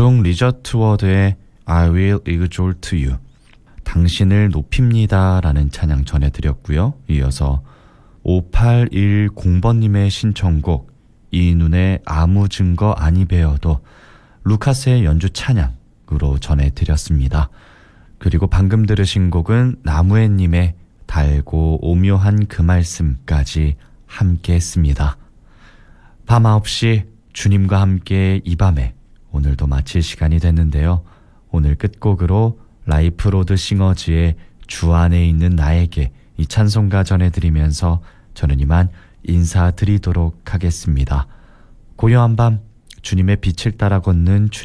브룩 리저트워드의 I will exalt you, 당신을 높입니다 라는 찬양 전해드렸고요. 이어서 5810번님의 신청곡 이눈의 아무 증거 아니 배어도 루카스의 연주 찬양으로 전해드렸습니다. 그리고 방금 들으신 곡은 나무해님의 달고 오묘한 그 말씀까지 함께 했습니다. 밤 9시 주님과 함께 이 밤에 오늘도 마칠 시간이 됐는데요. 오늘 끝곡으로 라이프로드 싱어즈의 주 안에 있는 나에게 이 찬송가 전해드리면서 저는 이만 인사드리도록 하겠습니다. 고요한 밤 주님의 빛을 따라 걷는